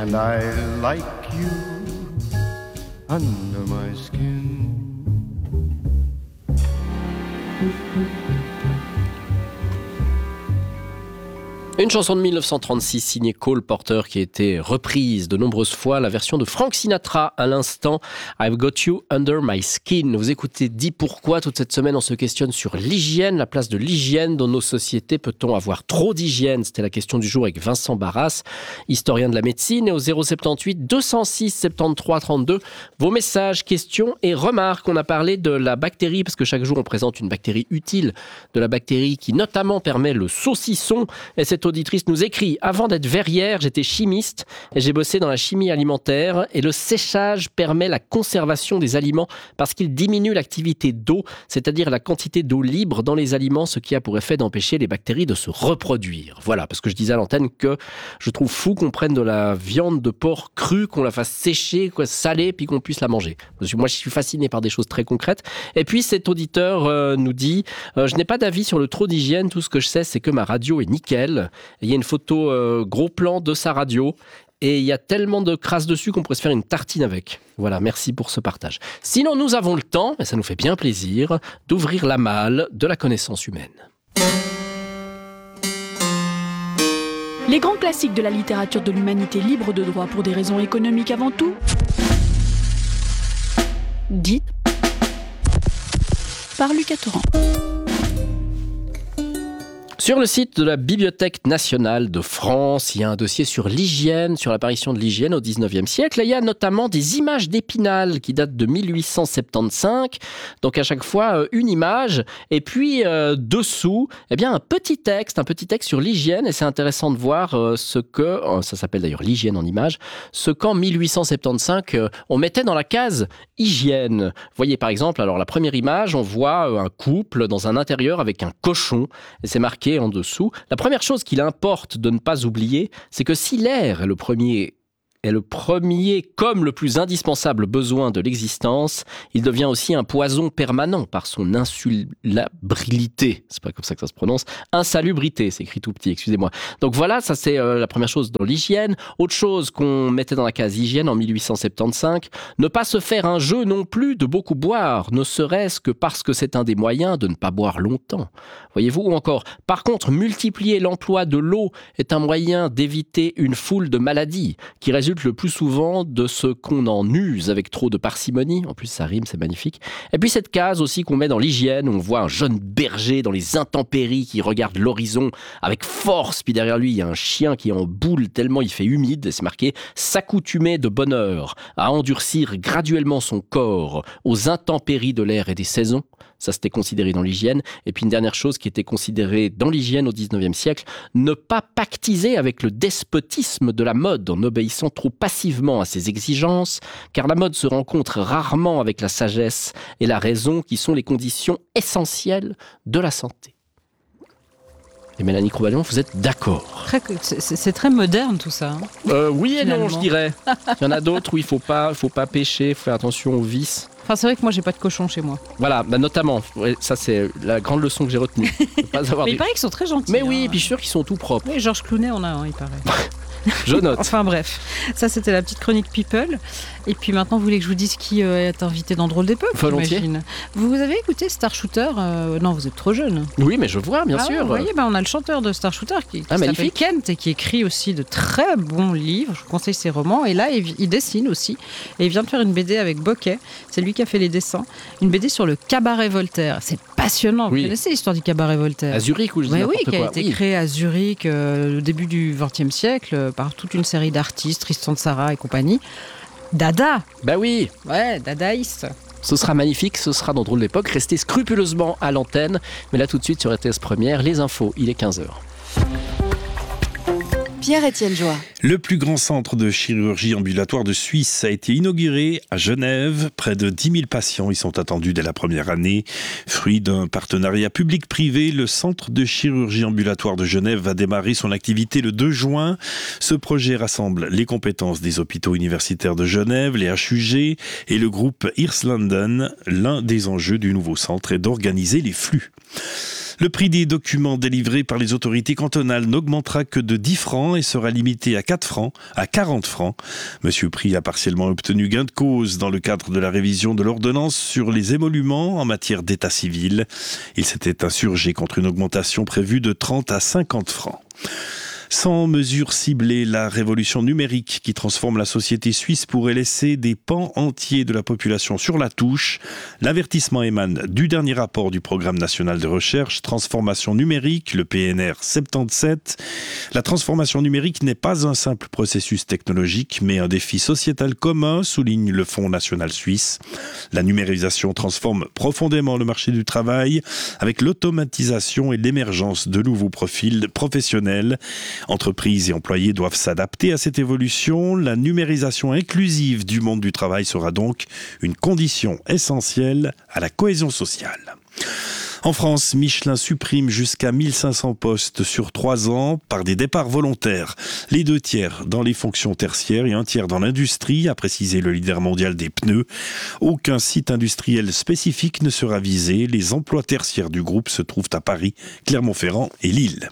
and I like you under my skin. Une chanson de 1936 signée Cole Porter qui a été reprise de nombreuses fois, la version de Frank Sinatra à l'instant, I've Got You Under My Skin. Vous écoutez Dis Pourquoi. Toute cette semaine on se questionne sur l'hygiène, la place de l'hygiène dans nos sociétés. Peut-on avoir trop d'hygiène? C'était la question du jour avec Vincent Barras, historien de la médecine, et au 078 206 73 32. Vos messages, questions et remarques. On a parlé de la bactérie parce que chaque jour on présente une bactérie utile, de la bactérie qui notamment permet le saucisson. Et cette auditrice nous écrit: avant d'être verrière, j'étais chimiste et j'ai bossé dans la chimie alimentaire, et le séchage permet la conservation des aliments parce qu'il diminue l'activité d'eau, c'est-à-dire la quantité d'eau libre dans les aliments, ce qui a pour effet d'empêcher les bactéries de se reproduire. Voilà, parce que je disais à l'antenne que je trouve fou qu'on prenne de la viande de porc crue, qu'on la fasse sécher, saler, puis qu'on puisse la manger. Parce que moi, je suis fasciné par des choses très concrètes. Et puis cet auditeur nous dit: je n'ai pas d'avis sur le trop d'hygiène, tout ce que je sais, c'est que ma radio est nickel. Il y a une photo gros plan de sa radio et il y a tellement de crasse dessus qu'on pourrait se faire une tartine avec. Voilà, merci pour ce partage. Sinon, nous avons le temps, et ça nous fait bien plaisir, d'ouvrir la malle de la connaissance humaine. Les grands classiques de la littérature de l'humanité libre de droit pour des raisons économiques avant tout. Dites par Lucas Torrent. Sur le site de la Bibliothèque nationale de France, il y a un dossier sur l'hygiène, sur l'apparition de l'hygiène au 19e siècle. Et il y a notamment des images d'Épinal qui datent de 1875. Donc à chaque fois, une image. Et puis dessous, eh bien, un petit texte sur l'hygiène. Et c'est intéressant de voir ce que, ça s'appelle d'ailleurs l'hygiène en images, ce qu'en 1875, on mettait dans la case hygiène. Vous voyez par exemple, alors la première image, on voit un couple dans un intérieur avec un cochon. Et c'est marqué en dessous. La première chose qu'il importe de ne pas oublier, c'est que si l'air est le premier comme le plus indispensable besoin de l'existence, il devient aussi un poison permanent par son insalubrité. C'est pas comme ça que ça se prononce. Insalubrité, c'est écrit tout petit, excusez-moi. Donc voilà, ça c'est la première chose dans l'hygiène. Autre chose qu'on mettait dans la case hygiène en 1875, ne pas se faire un jeu non plus de beaucoup boire, ne serait-ce que parce que c'est un des moyens de ne pas boire longtemps. Voyez-vous, ou encore, par contre, multiplier l'emploi de l'eau est un moyen d'éviter une foule de maladies qui résultent le plus souvent de ce qu'on en use avec trop de parcimonie. En plus, ça rime, c'est magnifique. Et puis cette case aussi qu'on met dans l'hygiène, où on voit un jeune berger dans les intempéries qui regarde l'horizon avec force, puis derrière lui, il y a un chien qui est en boule tellement il fait humide. C'est marqué « s'accoutumer de bonne heure à endurcir graduellement son corps aux intempéries de l'air et des saisons ». Ça, c'était considéré dans l'hygiène. Et puis une dernière chose qui était considérée dans l'hygiène au 19e siècle, ne pas pactiser avec le despotisme de la mode en obéissant trop passivement à ses exigences, car la mode se rencontre rarement avec la sagesse et la raison qui sont les conditions essentielles de la santé. Et Mélanie Croubaillon, vous êtes d'accord? C'est très moderne tout ça. Oui et non, je dirais. Il y en a d'autres où il faut pas pécher, il faut faire attention aux vices. Enfin, c'est vrai que moi, j'ai pas de cochon chez moi. Voilà, notamment. Ça, c'est la grande leçon que j'ai retenue. Mais il paraît qu'ils sont très gentils. Mais oui, et puis je suis sûr qu'ils sont tout propres. Oui, Georges Clooney, on a un, il paraît. Je note. Enfin bref, ça c'était la petite chronique People. Et puis maintenant, vous voulez que je vous dise qui est invité dans Drôle d'époque, j'imagine. Vous avez écouté Star Shooter? Non, vous êtes trop jeune. Oui, mais je vois, bien sûr. Vous voyez, on a le chanteur de Star Shooter qui s'appelle Kent et qui écrit aussi de très bons livres. Je vous conseille ses romans. Et là, il dessine aussi. Et il vient de faire une BD avec Bokeh. C'est lui qui a fait les dessins. Une BD sur le cabaret Voltaire. C'est passionnant. Oui. Vous connaissez l'histoire du cabaret Voltaire? À Zurich, où je dis n'importe quoi. Oui, qui a été créé à Zurich au début du XXe siècle par toute une série d'artistes, Tristan Tzara et compagnie. Dada. Bah oui. Ouais, dadaïste. Ce sera magnifique, ce sera dans Drôle d'époque. Restez scrupuleusement à l'antenne. Mais là, tout de suite, sur RTS Première, les infos, il est 15h. Pierre-Étienne Joie. Le plus grand centre de chirurgie ambulatoire de Suisse a été inauguré à Genève. Près de 10 000 patients y sont attendus dès la première année. Fruit d'un partenariat public-privé, le centre de chirurgie ambulatoire de Genève va démarrer son activité le 2 juin. Ce projet rassemble les compétences des hôpitaux universitaires de Genève, les HUG et le groupe Hirslanden. L'un des enjeux du nouveau centre est d'organiser les flux. Le prix des documents délivrés par les autorités cantonales n'augmentera que de 10 francs et sera limité à 40 francs. Monsieur Prix a partiellement obtenu gain de cause dans le cadre de la révision de l'ordonnance sur les émoluments en matière d'état civil. Il s'était insurgé contre une augmentation prévue de 30 à 50 francs. Sans mesures ciblées, la révolution numérique qui transforme la société suisse pourrait laisser des pans entiers de la population sur la touche. L'avertissement émane du dernier rapport du Programme national de recherche Transformation numérique, le PNR 77. La transformation numérique n'est pas un simple processus technologique, mais un défi sociétal commun, souligne le Fonds national suisse. La numérisation transforme profondément le marché du travail avec l'automatisation et l'émergence de nouveaux profils professionnels. Entreprises et employés doivent s'adapter à cette évolution. La numérisation inclusive du monde du travail sera donc une condition essentielle à la cohésion sociale. En France, Michelin supprime jusqu'à 1500 postes sur 3 ans par des départs volontaires. Les 2 tiers dans les fonctions tertiaires et 1 tiers dans l'industrie, a précisé le leader mondial des pneus. Aucun site industriel spécifique ne sera visé. Les emplois tertiaires du groupe se trouvent à Paris, Clermont-Ferrand et Lille.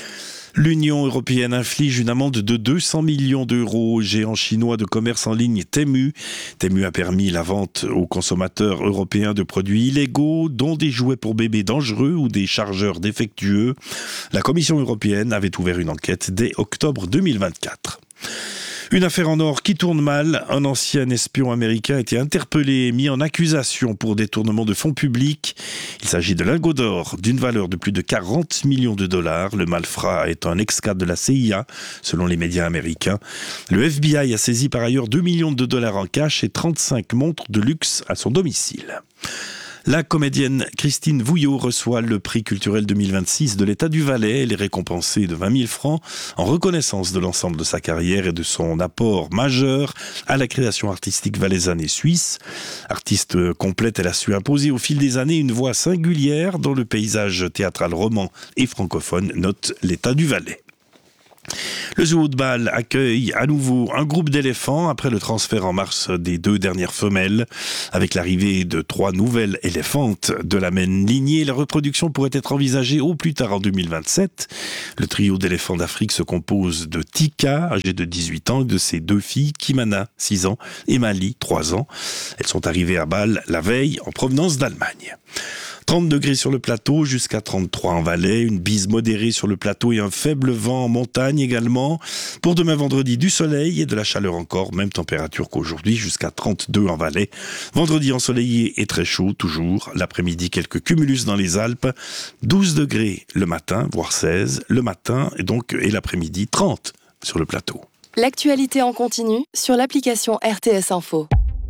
L'Union européenne inflige une amende de 200 millions d'euros au géant chinois de commerce en ligne Temu. Temu a permis la vente aux consommateurs européens de produits illégaux, dont des jouets pour bébés dangereux ou des chargeurs défectueux. La Commission européenne avait ouvert une enquête dès octobre 2024. Une affaire en or qui tourne mal. Un ancien espion américain a été interpellé et mis en accusation pour détournement de fonds publics. Il s'agit de lingots d'or d'une valeur de plus de 40 millions de dollars. Le malfrat est un ex-cadre de la CIA, selon les médias américains. Le FBI a saisi par ailleurs 2 millions de dollars en cash et 35 montres de luxe à son domicile. La comédienne Christine Vouillot reçoit le prix culturel 2026 de l'État du Valais. Elle est récompensée de 20 000 francs en reconnaissance de l'ensemble de sa carrière et de son apport majeur à la création artistique valaisanne et suisse. Artiste complète, elle a su imposer au fil des années une voix singulière dans le paysage théâtral roman et francophone, note l'État du Valais. Le zoo de Bâle accueille à nouveau un groupe d'éléphants après le transfert en mars des 2 dernières femelles. Avec l'arrivée de 3 nouvelles éléphantes de la même lignée, la reproduction pourrait être envisagée au plus tard en 2027. Le trio d'éléphants d'Afrique se compose de Tika, âgée de 18 ans, et de ses 2 filles, Kimana, 6 ans, et Mali, 3 ans. Elles sont arrivées à Bâle la veille en provenance d'Allemagne. 30 degrés sur le plateau, jusqu'à 33 en Valais, une bise modérée sur le plateau et un faible vent en montagne également. Pour demain vendredi, du soleil et de la chaleur encore, même température qu'aujourd'hui, jusqu'à 32 en Valais. Vendredi ensoleillé et très chaud, toujours. L'après-midi, quelques cumulus dans les Alpes. 12 degrés le matin, voire 16 le matin, et l'après-midi, 30 sur le plateau. L'actualité en continu sur l'application RTS Info.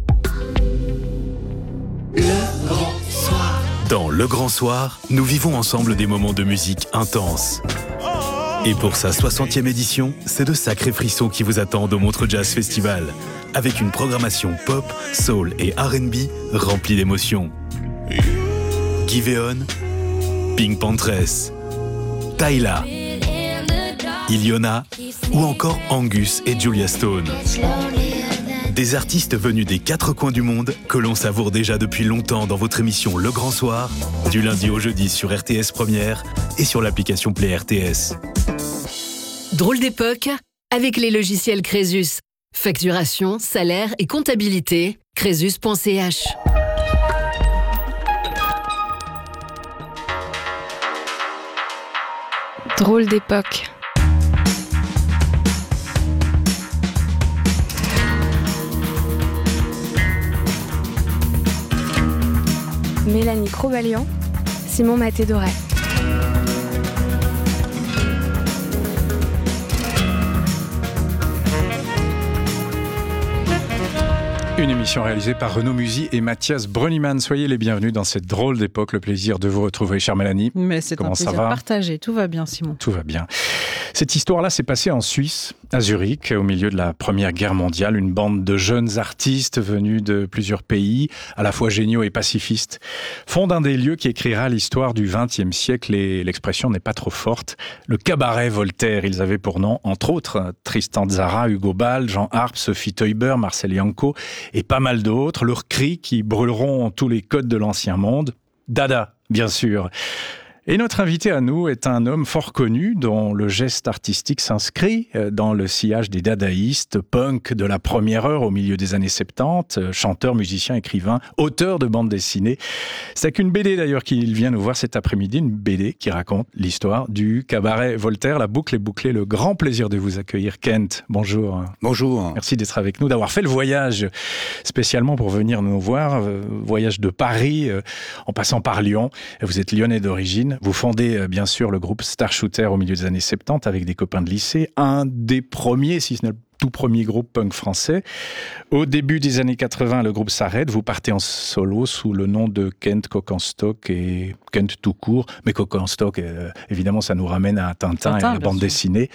Dans Le Grand Soir, nous vivons ensemble des moments de musique intenses. Et pour sa 60e édition, c'est de sacrés frissons qui vous attendent au Montreux Jazz Festival, avec une programmation pop, soul et R&B remplie d'émotions. Giveon, Pink Panthers, Tyla, Iliona ou encore Angus et Julia Stone. Des artistes venus des 4 coins du monde que l'on savoure déjà depuis longtemps dans votre émission Le Grand Soir, du lundi au jeudi sur RTS Première et sur l'application Play RTS. Drôle d'époque avec les logiciels Crésus. Facturation, salaire et comptabilité, crésus.ch. Drôle d'époque. Mélanie Crobalian, Simon Maté-Doré. Une émission réalisée par Renaud Musy et Mathias Brönnimann. Soyez les bienvenus dans cette drôle d'époque. Le plaisir de vous retrouver, chère Mélanie. Mais c'est un plaisir partagé. Tout va bien, Simon. Tout va bien. Cette histoire-là s'est passée en Suisse, à Zurich, au milieu de la Première Guerre mondiale. Une bande de jeunes artistes venus de plusieurs pays, à la fois géniaux et pacifistes, fondent un des lieux qui écrira l'histoire du XXe siècle, et l'expression n'est pas trop forte. Le cabaret Voltaire. Ils avaient pour nom, entre autres, Tristan Tzara, Hugo Ball, Jean Arp, Sophie Teuber, Marcel Janco et pas mal d'autres. Leurs cris qui brûleront tous les codes de l'ancien monde. Dada, bien sûr. Et notre invité à nous est un homme fort connu dont le geste artistique s'inscrit dans le sillage des dadaïstes, punk de la première heure au milieu des années 70, chanteur, musicien, écrivain, auteur de bande dessinée. C'est avec une BD d'ailleurs qu'il vient nous voir cet après-midi, une BD qui raconte l'histoire du cabaret Voltaire. La boucle est bouclée, le grand plaisir de vous accueillir. Kent, bonjour. Bonjour. Merci d'être avec nous, d'avoir fait le voyage spécialement pour venir nous voir. Voyage de Paris en passant par Lyon. Vous êtes lyonnais d'origine. Vous fondez bien sûr le groupe Star Shooter au milieu des années 70 avec des copains de lycée. Un des premiers, si ce n'est le tout premier groupe punk français. Au début des années 80, le groupe s'arrête. Vous partez en solo sous le nom de Kent Coq-en-Stock et Kent tout court. Mais Coq-en-Stock, évidemment, ça nous ramène à Tintin et à la bande dessinée.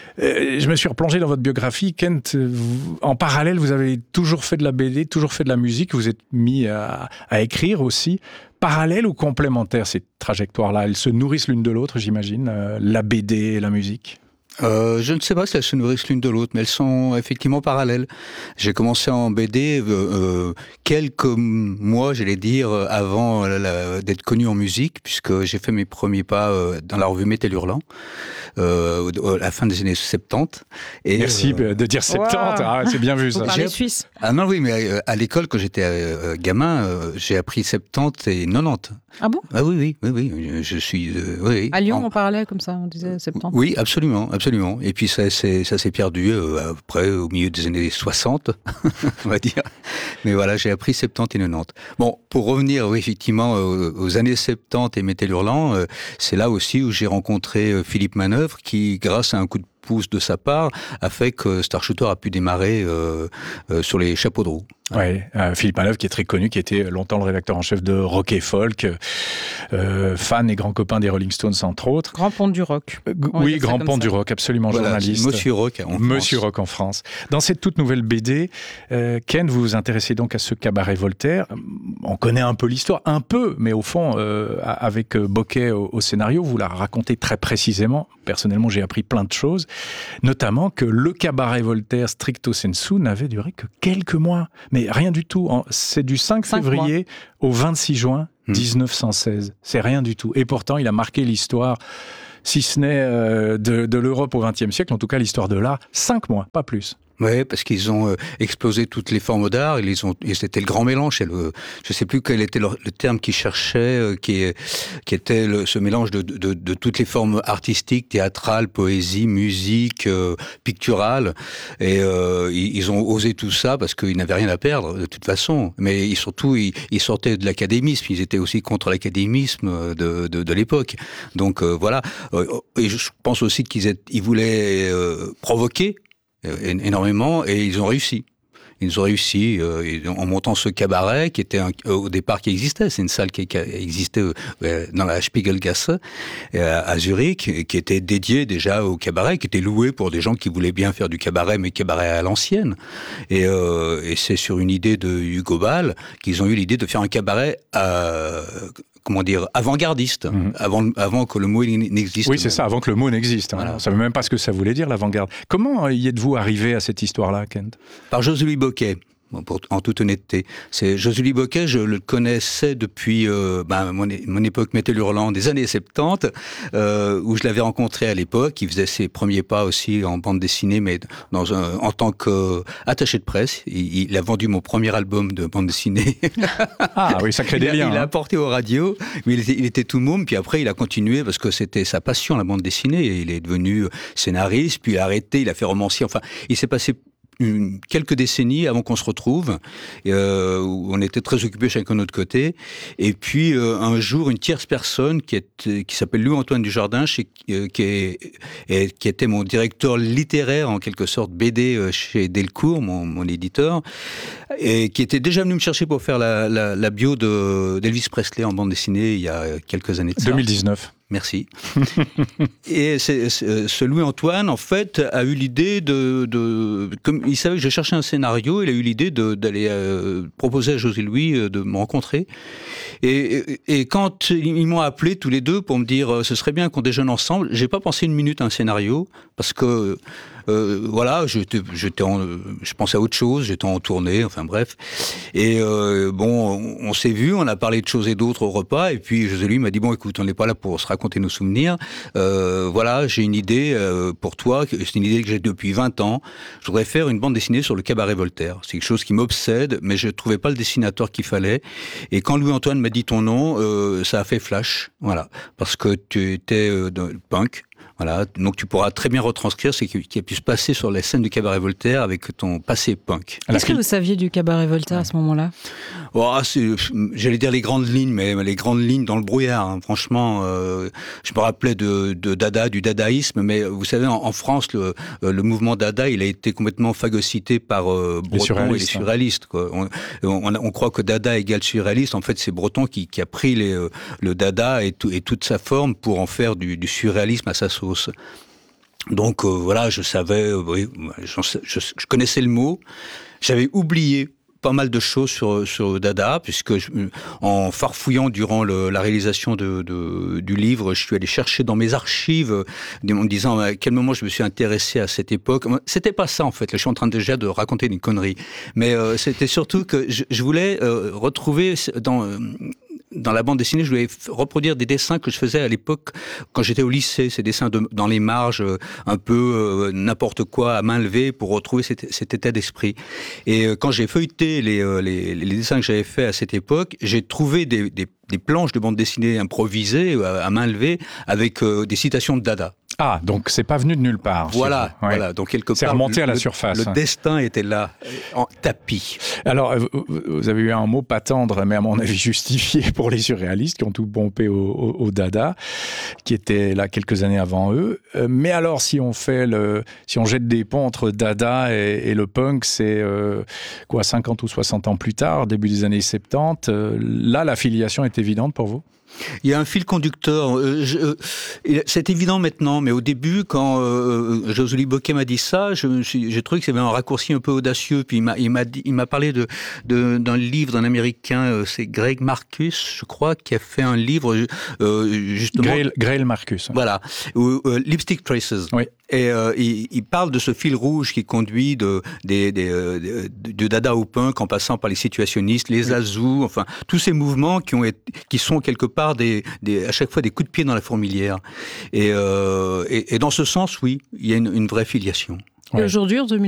Je me suis replongé dans votre biographie. Kent, en parallèle, vous avez toujours fait de la BD, toujours fait de la musique. Vous êtes mis à écrire aussi. Parallèle ou complémentaire, ces trajectoires-là? Elles se nourrissent l'une de l'autre, j'imagine, la BD et la musique? Je ne sais pas si elles se nourrissent l'une de l'autre, mais elles sont effectivement parallèles. J'ai commencé en BD quelques mois, j'allais dire, avant d'être connu en musique, puisque j'ai fait mes premiers pas dans la revue Métal Hurlant, à la fin des années 70. Et, merci de dire 70, ah, c'est bien vu ça. Vous parlez suisse. Ah non, oui, mais à l'école, quand j'étais gamin, j'ai appris 70 et 90. Ah bon? Ah oui, je suis... oui. À Lyon, on parlait comme ça, on disait 70. Oui, absolument. Et puis ça s'est perdu après, au milieu des années 60, on va dire. Mais voilà, j'ai appris 70 et 90. Bon, pour revenir effectivement aux années 70 et Métal Hurlant, c'est là aussi où j'ai rencontré Philippe Manœuvre, qui, grâce à un coup de pouce de sa part, a fait que Star Shooter a pu démarrer sur les chapeaux de roue. Oui, Philippe Manœuvre qui est très connu, qui était longtemps le rédacteur en chef de Rock et Folk, fan et grand copain des Rolling Stones entre autres. Grand ponte du rock. Oui, grand ponte du rock, absolument, voilà, journaliste. Monsieur Rock en France. Monsieur Rock en France. Dans cette toute nouvelle BD, Ken, vous vous intéressez donc à ce cabaret Voltaire. On connaît un peu l'histoire, un peu, mais au fond, avec Bocquet au scénario, vous la racontez très précisément. Personnellement, j'ai appris plein de choses, notamment que le cabaret Voltaire stricto sensu n'avait duré que quelques mois. Mais rien du tout. C'est du 5 février au 26 juin 1916. C'est rien du tout. Et pourtant, il a marqué l'histoire, si ce n'est de l'Europe au XXe siècle, en tout cas l'histoire de l'art, 5 mois, pas plus. Oui, parce qu'ils ont explosé toutes les formes d'art. C'était le grand mélange. Je sais plus quel était le terme qu'ils cherchaient, qui était ce mélange de toutes les formes artistiques, théâtrales, poésie, musique, picturale. Et ils ont osé tout ça parce qu'ils n'avaient rien à perdre de toute façon. Mais surtout, ils sortaient de l'académisme. Ils étaient aussi contre l'académisme de l'époque. Donc voilà. Et je pense aussi qu'ils voulaient provoquer énormément, et ils ont réussi. Ils ont réussi en montant ce cabaret qui était au départ qui existait. C'est une salle qui existait dans la Spiegelgasse à Zurich, qui était dédiée déjà au cabaret, qui était loué pour des gens qui voulaient bien faire du cabaret, mais cabaret à l'ancienne. Et c'est sur une idée de Hugo Ball qu'ils ont eu l'idée de faire un cabaret avant-gardiste, avant que le mot n'existe. Oui, c'est ça, avant que le mot n'existe. Voilà. On ne savait même pas ce que ça voulait dire, l'avant-garde. Comment y êtes-vous arrivé à cette histoire-là, Kent? Par José-Louis Bocquet. En toute honnêteté, José-Louis Bocquet, je le connaissais depuis mon époque Métal Hurlant des années 70, où je l'avais rencontré à l'époque. Il faisait ses premiers pas aussi en bande dessinée, mais en tant qu'attaché de presse. Il a vendu mon premier album de bande dessinée. Ah oui, ça crée des liens. Il l'a apporté aux radios, mais il était tout môme. Puis après, il a continué parce que c'était sa passion, la bande dessinée. Et il est devenu scénariste, puis il a arrêté, il a fait romancier. Enfin, il s'est passé quelques décennies avant qu'on se retrouve, où on était très occupés chacun de notre côté. Et puis un jour, une tierce personne qui s'appelle Louis-Antoine Dujardin, qui était mon directeur littéraire en quelque sorte BD chez Delcourt, mon éditeur, et qui était déjà venu me chercher pour faire la bio d'Elvis Presley en bande dessinée il y a quelques années de ça. 2019. Merci. Et ce Louis-Antoine, en fait, a eu l'idée comme il savait que je cherchais un scénario, il a eu l'idée d'aller proposer à José-Louis de me rencontrer. Et quand ils m'ont appelé tous les deux pour me dire ce serait bien qu'on déjeune ensemble, j'ai pas pensé une minute à un scénario, parce que voilà, je pensais à autre chose, j'étais en tournée, enfin bref. Et on s'est vu, on a parlé de choses et d'autres au repas, et puis José Louis m'a dit, bon écoute, on n'est pas là pour se raconter nos souvenirs, voilà, j'ai une idée pour toi, c'est une idée que j'ai depuis 20 ans, je voudrais faire une bande dessinée sur le cabaret Voltaire. C'est quelque chose qui m'obsède, mais je ne trouvais pas le dessinateur qu'il fallait. Et quand Louis-Antoine m'a dit ton nom, ça a fait flash, voilà, parce que tu étais punk. Voilà, donc tu pourras très bien retranscrire ce qui a pu se passer sur la scène du cabaret Voltaire avec ton passé punk. Qu'est-ce que vous saviez du cabaret Voltaire à ce moment-là ? J'allais dire les grandes lignes, mais les grandes lignes dans le brouillard. Hein. Franchement, je me rappelais de Dada, du dadaïsme, mais vous savez, en France, le mouvement Dada, il a été complètement phagocyté par Breton et les surréalistes. Quoi. On croit que Dada égale surréaliste. En fait, c'est Breton qui a pris le Dada et toute sa forme pour en faire du surréalisme à sa sauce. Donc voilà, je savais, je connaissais le mot. J'avais oublié pas mal de choses sur Dada, puisque en farfouillant durant la réalisation du livre, je suis allé chercher dans mes archives en me disant à quel moment je me suis intéressé à cette époque. C'était pas ça en fait, là, je suis en train déjà de raconter une connerie, mais c'était surtout que je voulais retrouver dans la bande dessinée, je voulais reproduire des dessins que je faisais à l'époque quand j'étais au lycée, ces dessins dans les marges, un peu n'importe quoi à main levée pour retrouver cet état d'esprit. Et quand j'ai feuilleté les dessins que j'avais faits à cette époque, j'ai trouvé des planches de bande dessinée improvisées à main levée avec des citations de Dada. Ah, donc c'est pas venu de nulle part. Voilà, voilà. Donc quelque part, c'est remonté à la surface. Le destin était là, en tapis. Alors, vous avez eu un mot pas tendre, mais à mon avis justifié pour les surréalistes qui ont tout pompé au Dada, qui était là quelques années avant eux. Mais alors, si on jette des ponts entre Dada et le punk, c'est 50 ou 60 ans plus tard, début des années 70. Là, la filiation est évidente pour vous ? Il y a un fil conducteur. C'est évident maintenant, mais au début, quand José Bocquet m'a dit ça, j'ai trouvé que c'était un raccourci un peu audacieux. Puis il m'a parlé d'un livre d'un Américain, c'est Greg Marcus, je crois, qui a fait un livre justement. Grail Marcus. Voilà, Lipstick Traces. Oui. Et il parle de ce fil rouge qui conduit de Dada au punk en passant par les situationnistes, les Azous, enfin tous ces mouvements qui sont quelque part à chaque fois des coups de pied dans la fourmilière. Et dans ce sens, oui, il y a une vraie filiation. Et aujourd'hui, en